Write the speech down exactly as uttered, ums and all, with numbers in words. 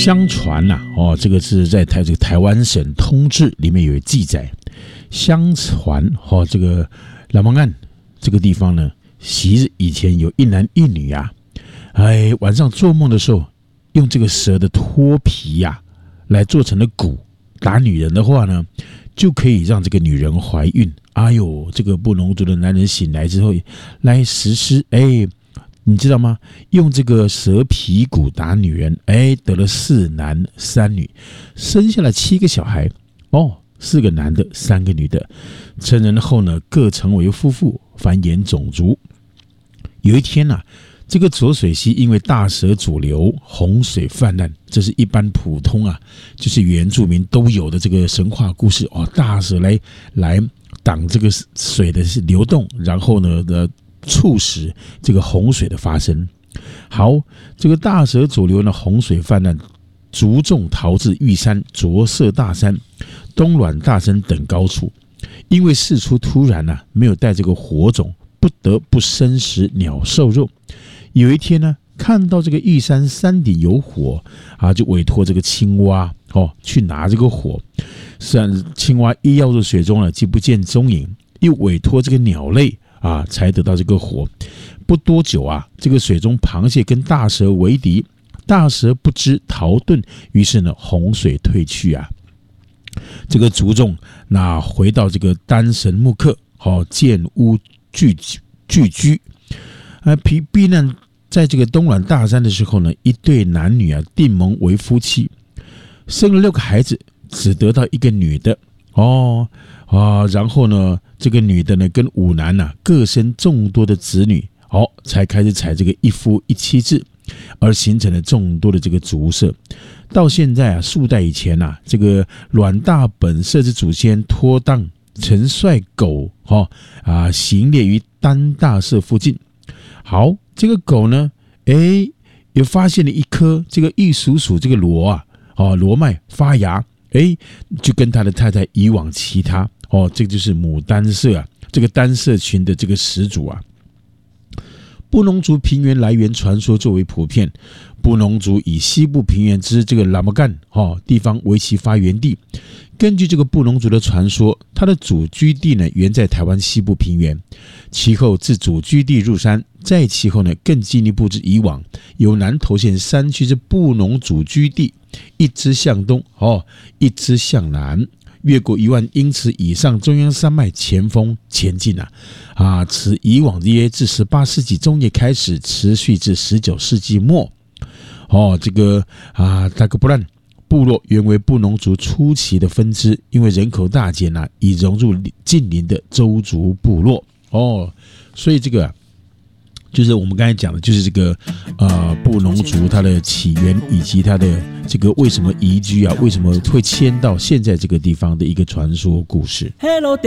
相传呐、啊，哦，这个是在台这个台湾省通志里面有记载，相传哦，这个拉芒岸这个地方呢，昔日以前有一男一女啊，哎，晚上做梦的时候，用这个蛇的脱皮呀、啊、来做成了蛊，打女人的话呢，就可以让这个女人怀孕。哎呦，这个布农族的男人醒来之后来实施，哎，你知道吗？用这个蛇皮蛊打女人，哎，得了四男三女，生下了七个小孩。哦，四个男的，三个女的。成人后呢，各成为夫妇，繁衍种族。有一天啊，这个浊水溪因为大蛇阻流，洪水泛滥，这是一般普通啊，就是原住民都有的这个神话故事哦。大蛇来来挡这个水的流动，然后呢的促使这个洪水的发生。好，这个大蛇阻流呢，洪水泛滥，族众逃至玉山、浊色大山、东卵大山等高处。因为事出突然啊，没有带这个火种，不得不生食鸟兽肉。有一天呢，看到这个玉山山顶有火啊，就委托这个青蛙哦去拿这个火。虽然青蛙一跃入水中了，既不见踪影，又委托这个鸟类啊，才得到这个火。不多久啊，这个水中螃蟹跟大蛇为敌，大蛇不知逃遁，于是呢，洪水退去啊。这个族众那回到这个丹神木刻，哦，建屋聚聚居，啊，避避难在这个东卵大山的时候呢，一对男女啊订盟为夫妻，生了六个孩子。只得到一个女的哦啊，然后呢，这个女的呢跟五男啊各生众多的子女哦，才开始采这个一夫一妻制，而形成了众多的这个族社。到现在啊，数代以前啊，这个阮大本社之祖先托当曾率狗哦啊行猎于丹大社附近。好，这个狗呢，哎，也发现了一颗这个玉蜀黍这个螺啊，哦螺脉发芽。哎，就跟他的太太移往其他哦，这个就是牡丹社啊，这个丹社群的这个始祖啊。布农族平原来源传说最为普遍，布农族以西部平原之这个拉玛干哦地方为其发源地。根据这个布农族的传说，他的祖居地呢原在台湾西部平原，其后自祖居地入山，再其后呢更进一步之以往，由南投县山区之布农祖居地。一支向东哦，一支向南，越过一万英尺以上中央山脉前锋前进啊！啊，此以往约自十八世纪中叶开始，持续至十九世纪末。哦，这个啊，达格布兰部落原为布农族初期的分支，因为人口大减啊，已融入近邻的周族部落。哦，所以这个、啊。就是我们刚才讲的，就是这个呃布农族它的起源以及它的这个为什么移居啊，为什么会迁到现在这个地方的一个传说故事。